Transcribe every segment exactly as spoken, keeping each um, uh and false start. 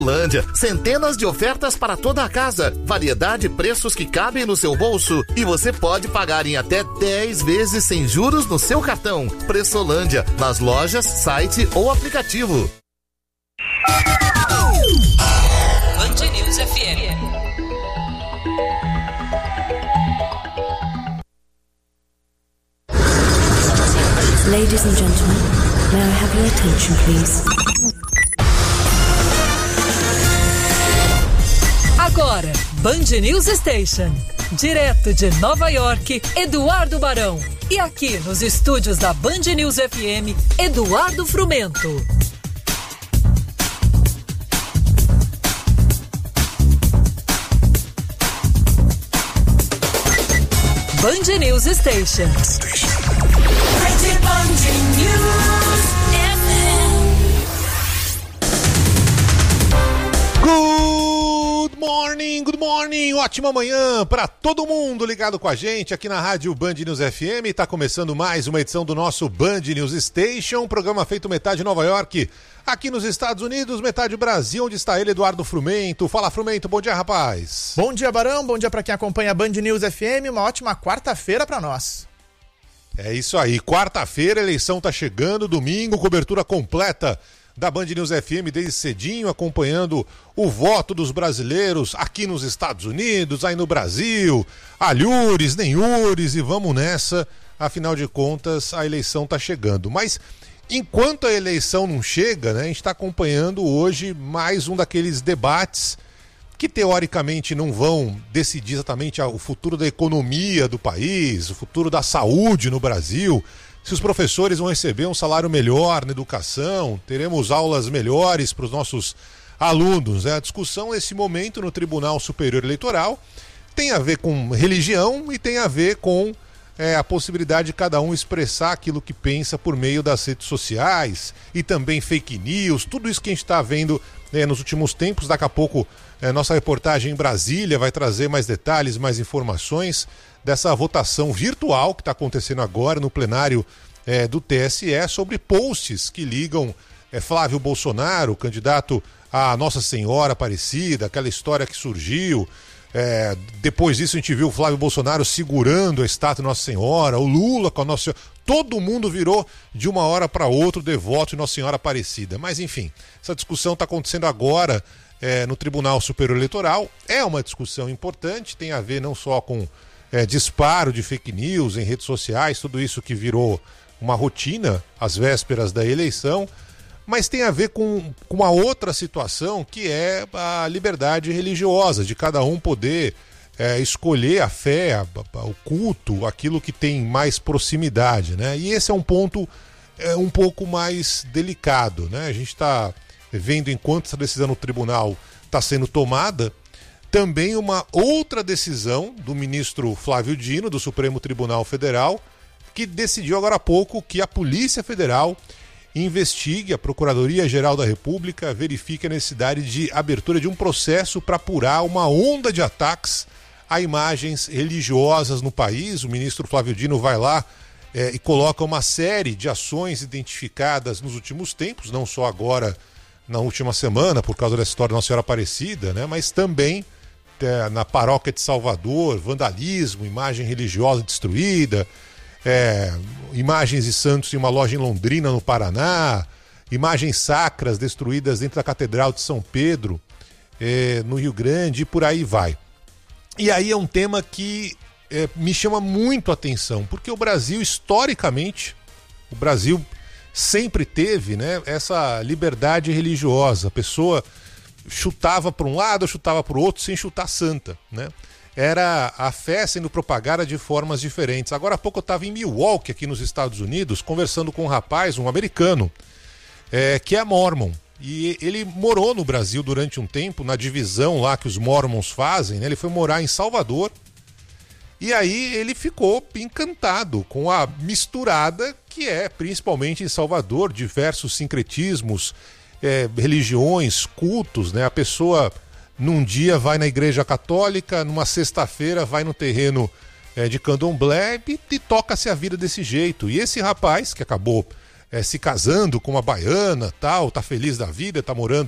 Lândia, centenas de ofertas para toda a casa, variedade e preços que cabem no seu bolso e você pode pagar em até dez vezes sem juros no seu cartão. Pressolândia, nas lojas, site ou aplicativo. Band News F M. Ladies and gentlemen, may I have your attention, please? Agora, Band News Station. Direto de Nova York, Eduardo Barão. E aqui nos estúdios da Band News F M, Eduardo Frumento. Band News Station. Band News F M. Good morning, good morning, ótima manhã para todo mundo ligado com a gente aqui na rádio Band News F M. Está começando mais uma edição do nosso Band News Station, programa feito metade Nova York, aqui nos Estados Unidos, metade Brasil, onde está ele, Eduardo Frumento. Fala, Frumento, bom dia, rapaz. Bom dia, Barão, bom dia para quem acompanha a Band News F M, uma ótima quarta-feira para nós. É isso aí, quarta-feira, a eleição tá chegando, domingo, cobertura completa da Band News F M desde cedinho, acompanhando o voto dos brasileiros aqui nos Estados Unidos, aí no Brasil, alhures, nenhures, e vamos nessa, afinal de contas a eleição tá chegando. Mas enquanto a eleição não chega, né, a gente está acompanhando hoje mais um daqueles debates que teoricamente não vão decidir exatamente o futuro da economia do país, o futuro da saúde no Brasil, se os professores vão receber um salário melhor na educação, teremos aulas melhores para os nossos alunos. Né? A discussão nesse momento no Tribunal Superior Eleitoral tem a ver com religião e tem a ver com é, a possibilidade de cada um expressar aquilo que pensa por meio das redes sociais e também fake news, tudo isso que a gente está vendo né, nos últimos tempos. Daqui a pouco é, nossa reportagem em Brasília vai trazer mais detalhes, mais informações dessa votação virtual que está acontecendo agora no plenário é, do T S E sobre posts que ligam é, Flávio Bolsonaro, candidato a Nossa Senhora Aparecida, aquela história que surgiu. É, depois disso a gente viu o Flávio Bolsonaro segurando a estátua de Nossa Senhora, o Lula com a Nossa Senhora. Todo mundo virou de uma hora para outra devoto de Nossa Senhora Aparecida. Mas enfim, essa discussão está acontecendo agora é, no Tribunal Superior Eleitoral. É uma discussão importante, tem a ver não só com É, disparo de fake news em redes sociais, tudo isso que virou uma rotina às vésperas da eleição, mas tem a ver com, com uma outra situação que é a liberdade religiosa, de cada um poder é, escolher a fé, a, a, o culto, aquilo que tem mais proximidade, né? E esse é um ponto é, um pouco mais delicado, né? A gente está vendo enquanto essa decisão no tribunal está sendo tomada, também uma outra decisão do ministro Flávio Dino, do Supremo Tribunal Federal, que decidiu agora há pouco que a Polícia Federal investigue, a Procuradoria-Geral da República verifique a necessidade de abertura de um processo para apurar uma onda de ataques a imagens religiosas no país. O ministro Flávio Dino vai lá é, e coloca uma série de ações identificadas nos últimos tempos, não só agora na última semana, por causa da história da Nossa Senhora Aparecida, né, mas também na paróquia de Salvador, vandalismo, imagem religiosa destruída, é, imagens de santos em uma loja em Londrina, no Paraná, imagens sacras destruídas dentro da Catedral de São Pedro, é, no Rio Grande, e por aí vai. E aí é um tema que é, me chama muito a atenção, porque o Brasil, historicamente, o Brasil sempre teve, né, essa liberdade religiosa. A pessoa chutava para um lado, chutava para o outro, sem chutar santa, né? Era a fé sendo propagada de formas diferentes. Agora há pouco eu estava em Milwaukee, aqui nos Estados Unidos, conversando com um rapaz, um americano, é, que é mormon. E ele morou no Brasil durante um tempo, na divisão lá que os mormons fazem, né? Ele foi morar em Salvador. E aí ele ficou encantado com a misturada que é, principalmente em Salvador, diversos sincretismos, É, religiões, cultos, né? A pessoa num dia vai na igreja católica, numa sexta-feira vai no terreno é, de candomblé e, e toca-se a vida desse jeito. E esse rapaz que acabou é, se casando com uma baiana, tal, tá feliz da vida, tá morando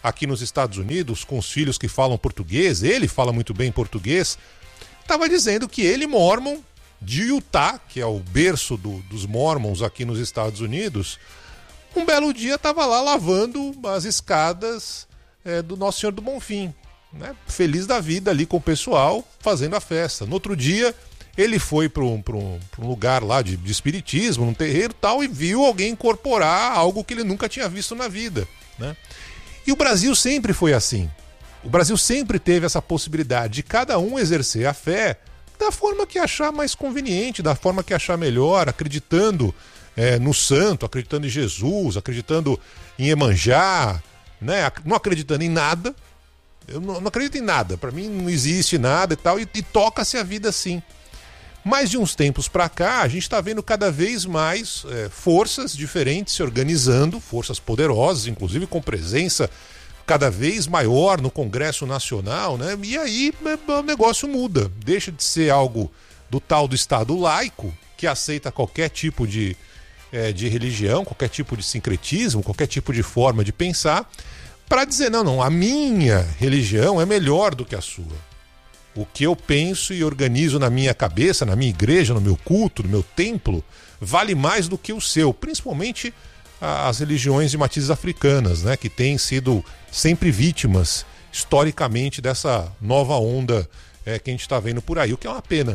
aqui nos Estados Unidos, com os filhos que falam português, ele fala muito bem português, estava dizendo que ele, mormon, de Utah, que é o berço do, dos mormons aqui nos Estados Unidos, um belo dia estava lá lavando as escadas é, do Nosso Senhor do Bonfim, né? Feliz da vida ali com o pessoal, fazendo a festa. No outro dia, ele foi para um, para um, para um lugar lá de, de espiritismo, num terreiro e tal, e viu alguém incorporar algo que ele nunca tinha visto na vida, né? E o Brasil sempre foi assim. O Brasil sempre teve essa possibilidade de cada um exercer a fé da forma que achar mais conveniente, da forma que achar melhor, acreditando é, no santo, acreditando em Jesus, acreditando em Iemanjá, né? Não acreditando em nada. Eu não, não acredito em nada, para mim não existe nada e tal, e, e toca-se a vida assim. Mas de uns tempos para cá, a gente está vendo cada vez mais é, forças diferentes se organizando, forças poderosas, inclusive com presença cada vez maior no Congresso Nacional, né? E aí o negócio muda, deixa de ser algo do tal do Estado laico, que aceita qualquer tipo de, é, de religião, qualquer tipo de sincretismo, qualquer tipo de forma de pensar, para dizer, não, não, a minha religião é melhor do que a sua. O que eu penso e organizo na minha cabeça, na minha igreja, no meu culto, no meu templo, vale mais do que o seu, principalmente as religiões de matizes africanas, né, que têm sido sempre vítimas, historicamente, dessa nova onda é, que a gente está vendo por aí, o que é uma pena.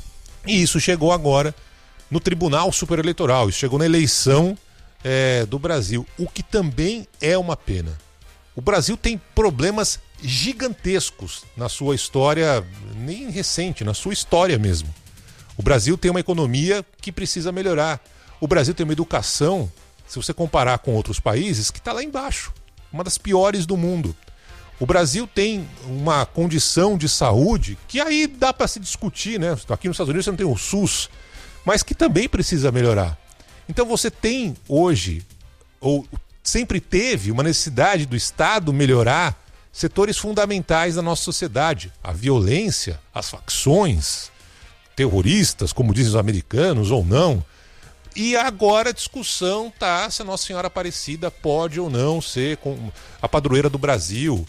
E isso chegou agora no Tribunal Superior Eleitoral, isso chegou na eleição é, do Brasil, o que também é uma pena. O Brasil tem problemas gigantescos na sua história, nem recente, na sua história mesmo. O Brasil tem uma economia que precisa melhorar. O Brasil tem uma educação, se você comparar com outros países, que está lá embaixo, uma das piores do mundo. O Brasil tem uma condição de saúde que aí dá para se discutir, né? Aqui nos Estados Unidos você não tem o SUS, mas que também precisa melhorar. Então você tem hoje, ou sempre teve, uma necessidade do Estado melhorar setores fundamentais da nossa sociedade. A violência, as facções, terroristas, como dizem os americanos, ou não. E agora a discussão está se a Nossa Senhora Aparecida pode ou não ser a padroeira do Brasil,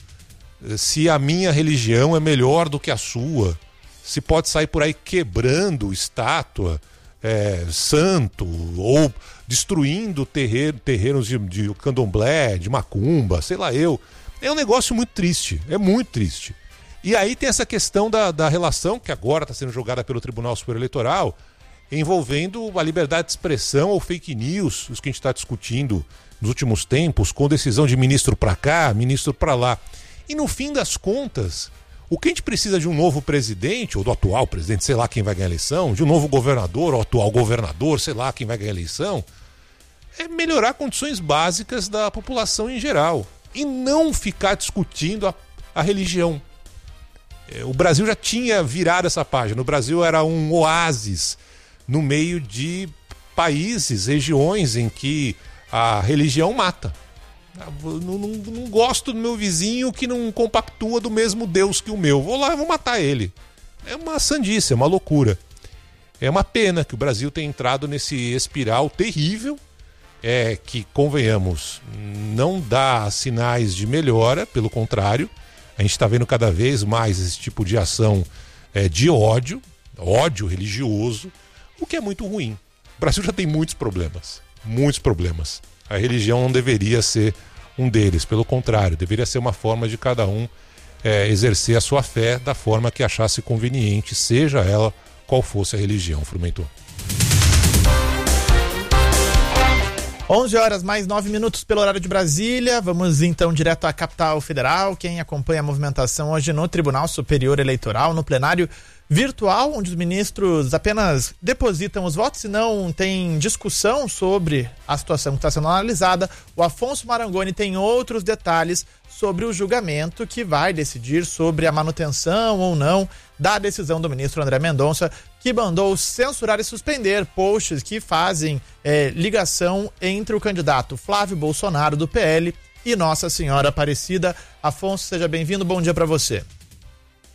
se a minha religião é melhor do que a sua, se pode sair por aí quebrando estátua, é, santo, ou destruindo terreiro, terreiros de, de candomblé, de macumba, sei lá eu. É um negócio muito triste, é muito triste. E aí tem essa questão da, da relação, que agora está sendo jogada pelo Tribunal Superior Eleitoral, envolvendo a liberdade de expressão ou fake news, os que a gente está discutindo nos últimos tempos, com decisão de ministro para cá, ministro para lá. E no fim das contas, o que a gente precisa de um novo presidente, ou do atual presidente, sei lá quem vai ganhar a eleição, de um novo governador, ou atual governador, sei lá quem vai ganhar a eleição, é melhorar condições básicas da população em geral. E não ficar discutindo a, a religião. O Brasil já tinha virado essa página. O Brasil era um oásis no meio de países, regiões em que a religião mata. Não, não, não gosto do meu vizinho que não compactua do mesmo Deus que o meu. Vou lá e vou matar ele. É uma sandice, é uma loucura. É uma pena que o Brasil tenha entrado nesse espiral terrível, é que, convenhamos, não dá sinais de melhora, pelo contrário, a gente está vendo cada vez mais esse tipo de ação é, de ódio, ódio religioso, o que é muito ruim. O Brasil já tem muitos problemas, muitos problemas. A religião não deveria ser um deles, pelo contrário, deveria ser uma forma de cada um é, exercer a sua fé da forma que achasse conveniente, seja ela qual fosse a religião. Frumentor. onze horas mais nove minutos pelo horário de Brasília. Vamos então direto à capital federal. Quem acompanha a movimentação hoje no Tribunal Superior Eleitoral, no plenário virtual, onde os ministros apenas depositam os votos e não tem discussão sobre a situação que está sendo analisada. O Afonso Marangoni tem outros detalhes sobre o julgamento que vai decidir sobre a manutenção ou não da decisão do ministro André Mendonça, que mandou censurar e suspender posts que fazem é, ligação entre o candidato Flávio Bolsonaro, do P L, e Nossa Senhora Aparecida. Afonso, seja bem-vindo, bom dia para você.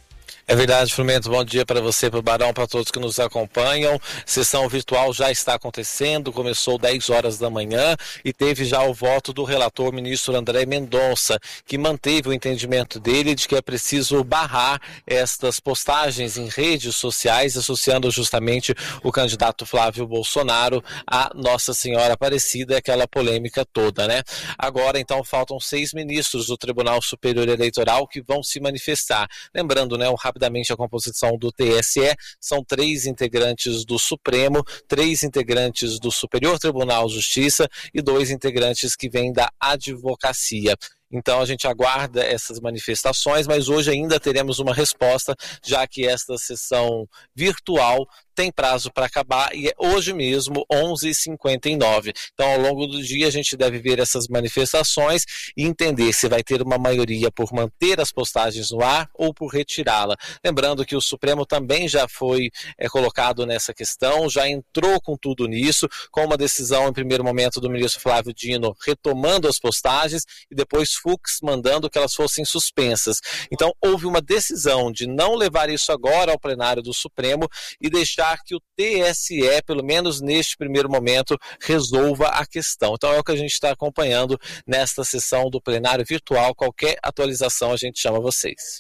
É verdade, Frumento, bom dia para você, para o Barão, para todos que nos acompanham. Sessão virtual já está acontecendo, começou dez horas da manhã e teve já o voto do relator ministro André Mendonça, que manteve o entendimento dele de que é preciso barrar estas postagens em redes sociais, associando justamente o candidato Flávio Bolsonaro a Nossa Senhora Aparecida, aquela polêmica toda, né? Agora, então, faltam seis ministros do Tribunal Superior Eleitoral que vão se manifestar. Lembrando, né, o rapidamente a composição do T S E, são três integrantes do Supremo, três integrantes do Superior Tribunal de Justiça e dois integrantes que vêm da advocacia. Então a gente aguarda essas manifestações, mas hoje ainda teremos uma resposta, já que esta sessão virtual tem prazo para acabar e é hoje mesmo, onze e cinquenta e nove. Então, ao longo do dia, a gente deve ver essas manifestações e entender se vai ter uma maioria por manter as postagens no ar ou por retirá-la. Lembrando que o Supremo também já foi é, colocado nessa questão, já entrou com tudo nisso, com uma decisão em primeiro momento do ministro Flávio Dino retomando as postagens e depois Fux mandando que elas fossem suspensas. Então, houve uma decisão de não levar isso agora ao plenário do Supremo e deixar que o T S E, pelo menos neste primeiro momento, resolva a questão. Então é o que a gente está acompanhando nesta sessão do plenário virtual. Qualquer atualização a gente chama vocês.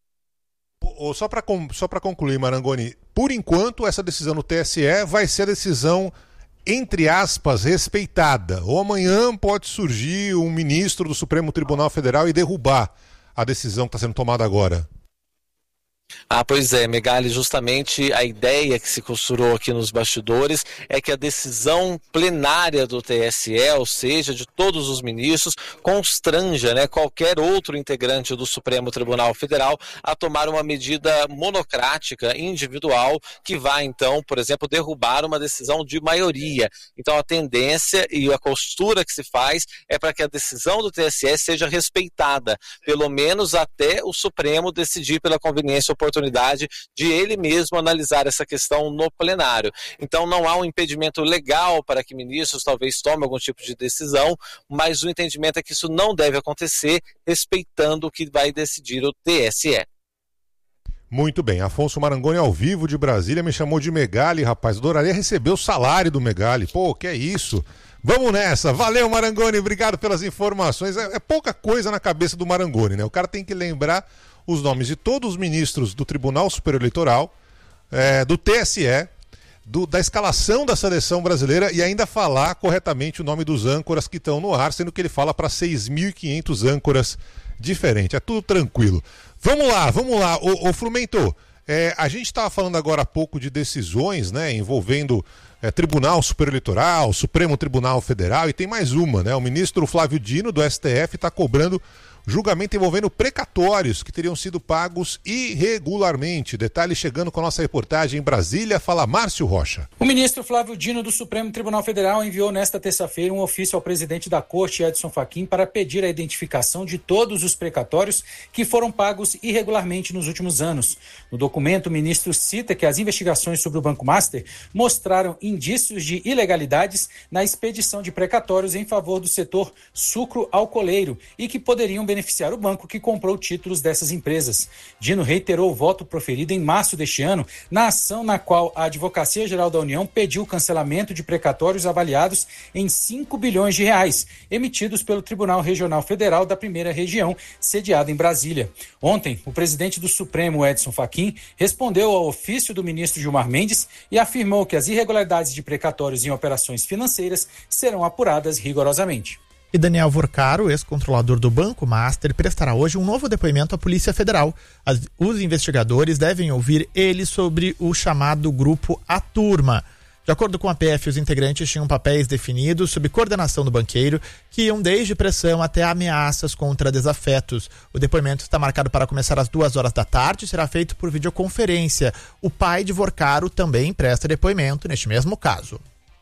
O, só para só para concluir, Marangoni, por enquanto essa decisão do T S E vai ser a decisão, entre aspas, respeitada. Ou amanhã pode surgir um ministro do Supremo Tribunal Federal e derrubar a decisão que está sendo tomada agora. Ah, pois é, Megali, justamente a ideia que se costurou aqui nos bastidores é que a decisão plenária do T S E, ou seja, de todos os ministros, constranja, né, qualquer outro integrante do Supremo Tribunal Federal a tomar uma medida monocrática, individual, que vai então, por exemplo, derrubar uma decisão de maioria. Então a tendência e a costura que se faz é para que a decisão do T S E seja respeitada, pelo menos até o Supremo decidir pela conveniência oportunidade de ele mesmo analisar essa questão no plenário. Então não há um impedimento legal para que ministros talvez tomem algum tipo de decisão, mas o entendimento é que isso não deve acontecer respeitando o que vai decidir o T S E. Muito bem, Afonso Marangoni ao vivo de Brasília, me chamou de Megali, rapaz, adoraria receber o salário do Megali, pô, que é isso? Vamos nessa, valeu Marangoni, obrigado pelas informações, é, é pouca coisa na cabeça do Marangoni, né? O cara tem que lembrar os nomes de todos os ministros do Tribunal Superior Eleitoral, é, do T S E, do, da escalação da seleção brasileira e ainda falar corretamente o nome dos âncoras que estão no ar, sendo que ele fala para seis mil e quinhentos âncoras diferentes. É tudo tranquilo. Vamos lá, vamos lá. Ô, ô Frumento, é, a gente estava falando agora há pouco de decisões, né, envolvendo é, Tribunal Superior Eleitoral, Supremo Tribunal Federal e tem mais uma, né? O ministro Flávio Dino do S T F está cobrando julgamento envolvendo precatórios que teriam sido pagos irregularmente. Detalhe chegando com a nossa reportagem em Brasília. Fala Márcio Rocha. O ministro Flávio Dino do Supremo Tribunal Federal enviou nesta terça-feira um ofício ao presidente da Corte, Edson Fachin, para pedir a identificação de todos os precatórios que foram pagos irregularmente nos últimos anos. No documento, o ministro cita que as investigações sobre o Banco Master mostraram indícios de ilegalidades na expedição de precatórios em favor do setor sucro-alcooleiro e que poderiam beneficiar o banco que comprou títulos dessas empresas. Dino reiterou o voto proferido em março deste ano na ação na qual a Advocacia Geral da União pediu o cancelamento de precatórios avaliados em cinco bilhões de reais, emitidos pelo Tribunal Regional Federal da Primeira Região, sediado em Brasília. Ontem, o presidente do Supremo, Edson Fachin, respondeu ao ofício do ministro Gilmar Mendes e afirmou que as irregularidades de precatórios em operações financeiras serão apuradas rigorosamente. E Daniel Vorcaro, ex-controlador do Banco Master, prestará hoje um novo depoimento à Polícia Federal. As, os investigadores devem ouvir ele sobre o chamado Grupo A Turma. De acordo com a P F, os integrantes tinham papéis definidos sob coordenação do banqueiro, que iam desde pressão até ameaças contra desafetos. O depoimento está marcado para começar às duas horas da tarde e será feito por videoconferência. O pai de Vorcaro também presta depoimento neste mesmo caso.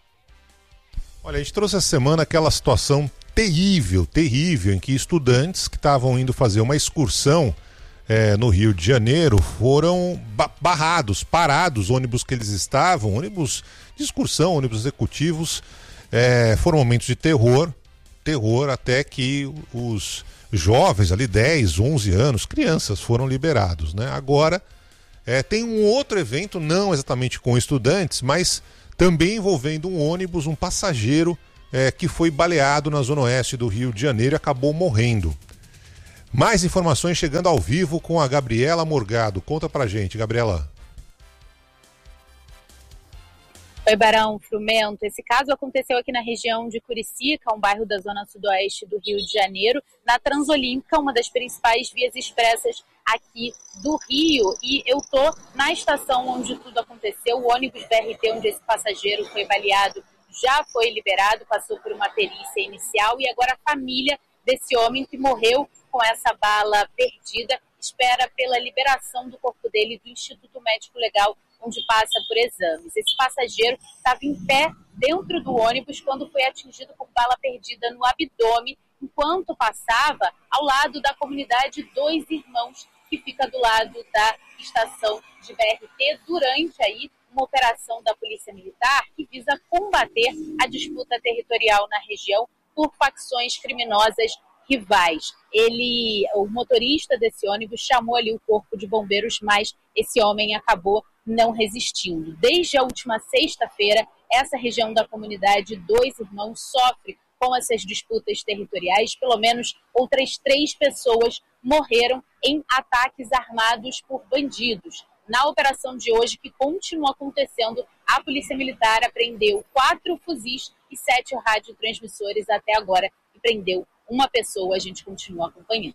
Olha, a gente trouxe essa semana aquela situação terrível, terrível, em que estudantes que estavam indo fazer uma excursão é, no Rio de Janeiro foram barrados, parados, ônibus que eles estavam, ônibus de excursão, ônibus executivos, é, foram momentos de terror, terror até que os jovens ali, dez, onze anos, crianças, foram liberados, né? Agora É, tem um outro evento, não exatamente com estudantes, mas também envolvendo um ônibus, um passageiro é, que foi baleado na zona oeste do Rio de Janeiro e acabou morrendo. Mais informações chegando ao vivo com a Gabriela Morgado. Conta pra gente, Gabriela. Oi, Barão, Frumento. Esse caso aconteceu aqui na região de Curicica, um bairro da zona sudoeste do Rio de Janeiro, na Transolímpica, uma das principais vias expressas aqui do Rio. E eu tô na estação onde tudo aconteceu. O ônibus B R T, onde esse passageiro foi baleado, já foi liberado, passou por uma perícia inicial, e agora a família desse homem que morreu com essa bala perdida espera pela liberação do corpo dele do Instituto Médico Legal, onde passa por exames. Esse passageiro estava em pé dentro do ônibus quando foi atingido por bala perdida no abdômen, enquanto passava ao lado da comunidade Dois Irmãos, que fica do lado da estação de B R T, durante aí uma operação da Polícia Militar que visa combater a disputa territorial na região por facções criminosas rivais. Ele, o motorista desse ônibus, chamou ali o corpo de bombeiros, mas esse homem acabou não resistindo. Desde a última sexta-feira, essa região da comunidade Dois Irmãos sofre com essas disputas territoriais. Pelo menos outras três pessoas morreram em ataques armados por bandidos. Na operação de hoje, que continua acontecendo, a Polícia Militar apreendeu quatro fuzis e sete radiotransmissores até agora e prendeu uma pessoa. A gente continua acompanhando.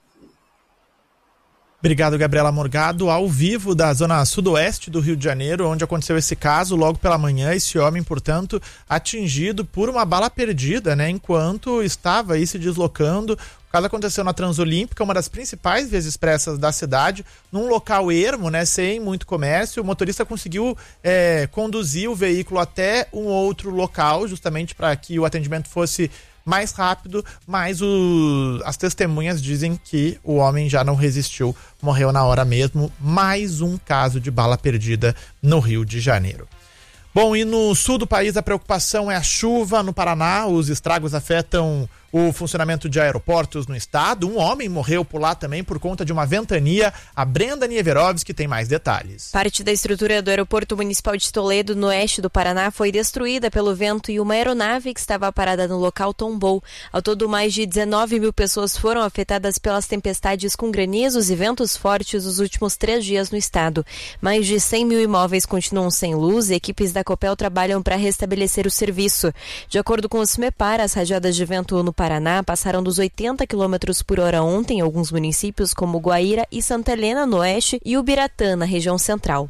Obrigado, Gabriela Morgado. Ao vivo da zona sudoeste do Rio de Janeiro, onde aconteceu esse caso, logo pela manhã, esse homem, portanto, atingido por uma bala perdida, né, enquanto estava aí se deslocando. O caso aconteceu na Transolímpica, uma das principais vias expressas da cidade, num local ermo, né, sem muito comércio. O motorista conseguiu é, conduzir o veículo até um outro local, justamente para que o atendimento fosse mais rápido, mas o, as testemunhas dizem que o homem já não resistiu, morreu na hora mesmo. Mais um caso de bala perdida no Rio de Janeiro. Bom, e no sul do país a preocupação é a chuva. No Paraná, os estragos afetam o funcionamento de aeroportos no estado. Um homem morreu por lá também por conta de uma ventania. A Brenda Nieverovski tem mais detalhes. Parte da estrutura do aeroporto municipal de Toledo, no oeste do Paraná, foi destruída pelo vento e uma aeronave que estava parada no local tombou. Ao todo, mais de dezenove mil pessoas foram afetadas pelas tempestades com granizos e ventos fortes nos últimos três dias no estado. Mais de cem mil imóveis continuam sem luz e equipes da Copel trabalham para restabelecer o serviço. De acordo com o SMEPAR, as rajadas de vento no Paraná passaram dos oitenta quilômetros por hora ontem em alguns municípios como Guaíra e Santa Helena, no oeste, e Ubiratã, na região central.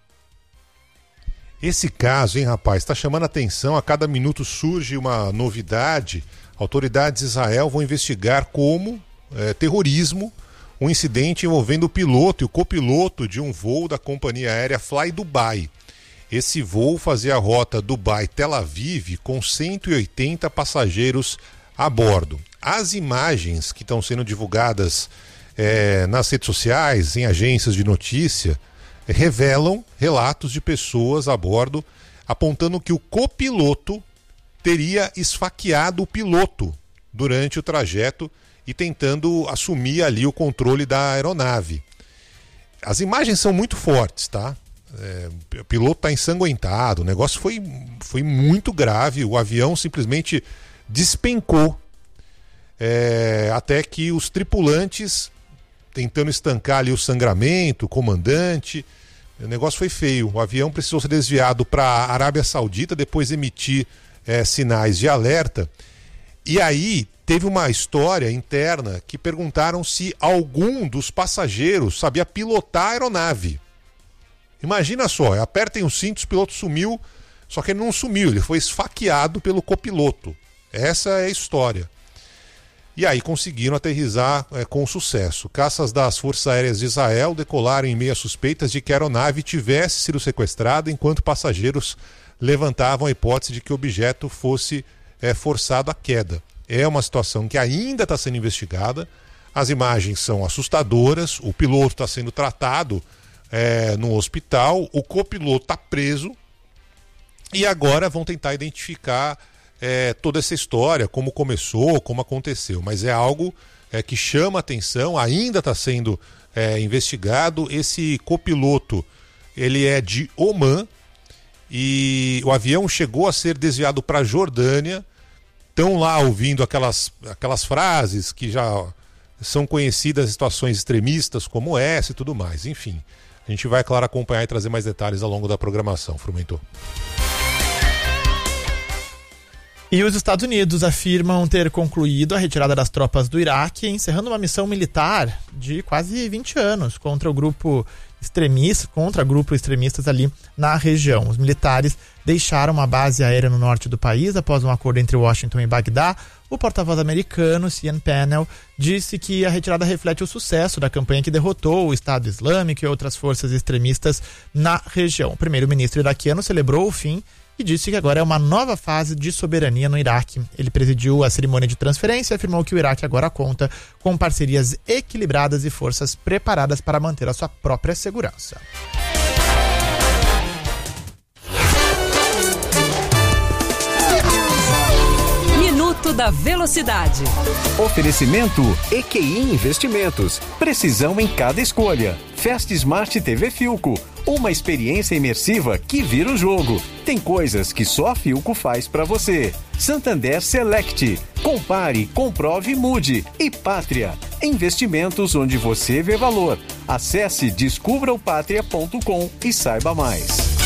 Esse caso, hein, rapaz, está chamando a atenção. A cada minuto surge uma novidade. Autoridades de Israel vão investigar como é, terrorismo um incidente envolvendo o piloto e o copiloto de um voo da companhia aérea Fly Dubai. Esse voo fazia a rota Dubai-Tel Aviv com cento e oitenta passageiros a bordo. As imagens que estão sendo divulgadas é, nas redes sociais, em agências de notícia, é, revelam relatos de pessoas a bordo apontando que o copiloto teria esfaqueado o piloto durante o trajeto e tentando assumir ali o controle da aeronave. As imagens são muito fortes, tá? É, o piloto está ensanguentado, o negócio foi, foi muito grave, o avião simplesmente despencou, é, até que os tripulantes, tentando estancar ali o sangramento, o comandante, o negócio foi feio. O avião precisou ser desviado para a Arábia Saudita, depois emitir é, sinais de alerta. E aí teve uma história interna que perguntaram se algum dos passageiros sabia pilotar a aeronave. Imagina só, apertem os cintos, o piloto sumiu, só que ele não sumiu, ele foi esfaqueado pelo copiloto. Essa é a história. E aí conseguiram aterrissar é, com sucesso. Caças das Forças Aéreas de Israel decolaram em meio a suspeitas de que a aeronave tivesse sido sequestrada enquanto passageiros levantavam a hipótese de que o objeto fosse é, forçado à queda. É uma situação que ainda está sendo investigada. As imagens são assustadoras, o piloto está sendo tratado É, no hospital, o copiloto está preso e agora vão tentar identificar é, toda essa história, como começou, como aconteceu, mas é algo é, que chama atenção, ainda está sendo é, investigado. Esse copiloto ele é de Omã e o avião chegou a ser desviado para a Jordânia. Estão lá ouvindo aquelas, aquelas frases que já são conhecidas, situações extremistas como essa e tudo mais. Enfim, a gente vai, claro, acompanhar e trazer mais detalhes ao longo da programação. Frumentor. E os Estados Unidos afirmam ter concluído a retirada das tropas do Iraque, encerrando uma missão militar de quase vinte anos contra o grupo extremista, contra grupos extremistas ali na região. Os militares deixaram uma base aérea no norte do país após um acordo entre Washington e Bagdá. O porta-voz americano, Cian Pennell, disse que a retirada reflete o sucesso da campanha que derrotou o Estado Islâmico e outras forças extremistas na região. O primeiro-ministro iraquiano celebrou o fim e disse que agora é uma nova fase de soberania no Iraque. Ele presidiu a cerimônia de transferência e afirmou que o Iraque agora conta com parcerias equilibradas e forças preparadas para manter a sua própria segurança. Minuto da Velocidade. Oferecimento E Q I Investimentos. Precisão em cada escolha. Fast Smart T V Filco. Uma experiência imersiva que vira o jogo. Tem coisas que só a Filco faz pra você. Santander Select. Compare, comprove, mude. E Pátria. Investimentos onde você vê valor. Acesse descubra o pátria ponto com e saiba mais.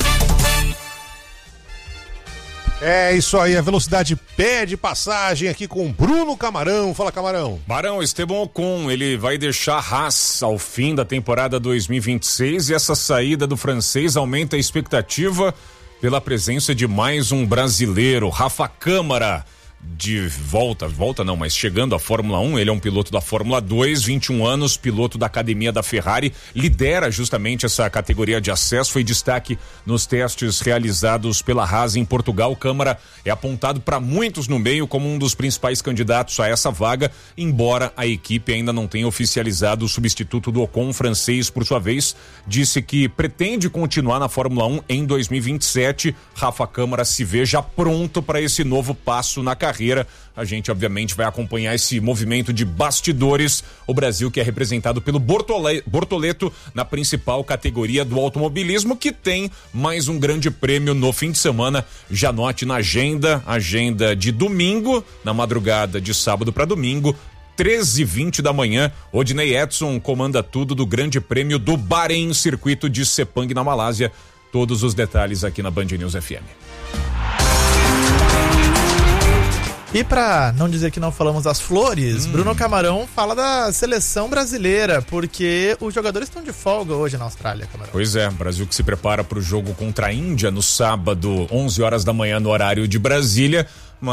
É isso aí, a Velocidade pede passagem aqui com Bruno Camarão. Fala, Camarão. Barão, Esteban Ocon, ele vai deixar a Haas ao fim da temporada dois mil e vinte e seis e essa saída do francês aumenta a expectativa pela presença de mais um brasileiro, Rafa Câmara. De volta, volta não, mas chegando à Fórmula um, ele é um piloto da Fórmula dois, vinte e um anos, piloto da academia da Ferrari, lidera justamente essa categoria de acesso, foi destaque nos testes realizados pela Haas em Portugal. Câmara é apontado para muitos no meio como um dos principais candidatos a essa vaga, embora a equipe ainda não tenha oficializado o substituto do Ocon. O francês, por sua vez, disse que pretende continuar na Fórmula um em dois mil e vinte e sete. Rafa Câmara se vê já pronto para esse novo passo na carreira. A gente obviamente vai acompanhar esse movimento de bastidores. O Brasil que é representado pelo Bortole- Bortoleto na principal categoria do automobilismo, que tem mais um grande prêmio no fim de semana. Já note na agenda, agenda de domingo, na madrugada de sábado para domingo, treze e vinte da manhã, Odinei Edson comanda tudo do grande prêmio do Bahrein, circuito de Sepang na Malásia. Todos os detalhes aqui na Band News F M. E para não dizer que não falamos as flores, hum. Bruno Camarão fala da seleção brasileira, porque os jogadores estão de folga hoje na Austrália, Camarão. Pois é, Brasil que se prepara para o jogo contra a Índia no sábado, onze horas da manhã no horário de Brasília,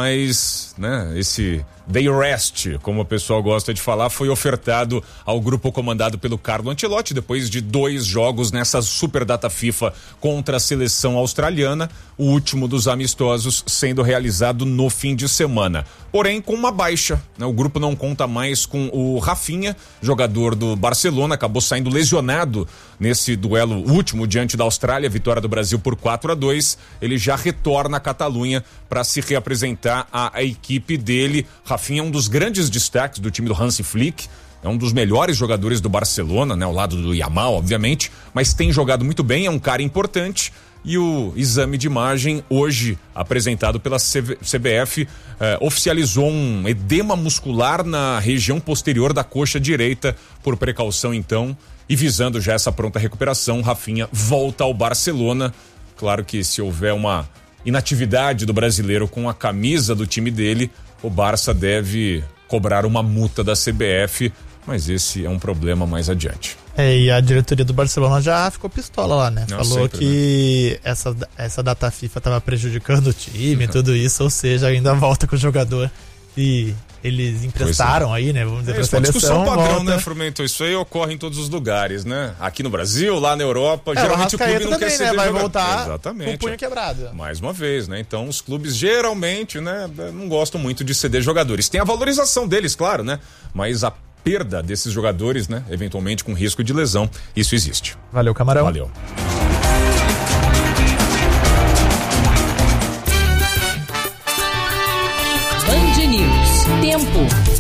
mas, né, esse day rest, como o pessoal gosta de falar, foi ofertado ao grupo comandado pelo Carlo Ancelotti depois de dois jogos nessa super data FIFA contra a seleção australiana, o último dos amistosos sendo realizado no fim de semana. Porém, com uma baixa, né? O grupo não conta mais com o Rafinha, jogador do Barcelona, acabou saindo lesionado nesse duelo último diante da Austrália, vitória do Brasil por quatro a dois. Ele já retorna à Catalunha para se reapresentar à, à equipe dele. Rafinha é um dos grandes destaques do time do Hansi Flick, é um dos melhores jogadores do Barcelona, né, ao lado do Yamal, obviamente, mas tem jogado muito bem, é um cara importante. E o exame de imagem, hoje apresentado pela C B F, eh, oficializou um edema muscular na região posterior da coxa direita. Por precaução, então, e visando já essa pronta recuperação, Rafinha volta ao Barcelona. Claro que se houver uma inatividade do brasileiro com a camisa do time dele, o Barça deve cobrar uma multa da C B F, mas esse é um problema mais adiante. É, e a diretoria do Barcelona já ficou pistola lá, né? Não, Falou sempre, que né? essa, essa data FIFA tava prejudicando o time e tudo isso, ou seja, ainda volta com o jogador e eles emprestaram é. aí, né? Vamos dizer, é, pra isso seleção. É uma discussão padrão, volta... né, Frumento? Isso aí ocorre em todos os lugares, né? Aqui no Brasil, lá na Europa, é, geralmente o, o clube não também, quer ceder né? Vai jogador. voltar Exatamente, com o punho quebrado. Mais uma vez, né? Então os clubes geralmente, né, não gostam muito de ceder jogadores. Tem a valorização deles, claro, né? Mas a perda desses jogadores, né, eventualmente com risco de lesão, isso existe. Valeu, Camarão. Valeu. Band News. Tempo.